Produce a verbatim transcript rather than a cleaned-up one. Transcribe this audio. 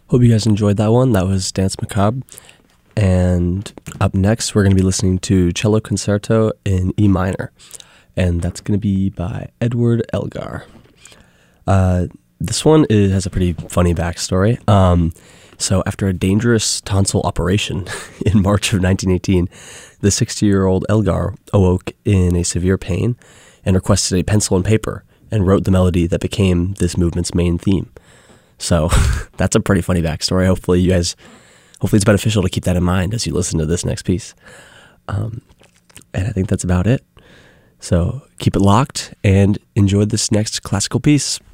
Hope you guys enjoyed that one. That was Danse Macabre. And up next, we're going to be listening to Cello Concerto in E minor. And that's going to be by Edward Elgar. Uh, this one is, has a pretty funny backstory. Um, so after a dangerous tonsil operation in March of nineteen eighteen, the sixty-year-old Elgar awoke in a severe pain and requested a pencil and paper and wrote the melody that became this movement's main theme. So that's a pretty funny backstory. Hopefully you guys, hopefully it's beneficial to keep that in mind as you listen to this next piece. Um, and I think that's about it. So keep it locked and enjoy this next classical piece.